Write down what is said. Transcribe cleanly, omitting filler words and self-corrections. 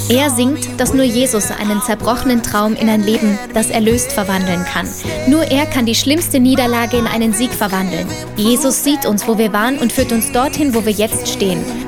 Er singt, dass nur Jesus einen zerbrochenen Traum in ein Leben, das erlöst, verwandeln kann. Nur er kann die schlimmste Niederlage in einen Sieg verwandeln. Jesus sieht uns, wo wir waren und führt uns dorthin, wo wir jetzt stehen.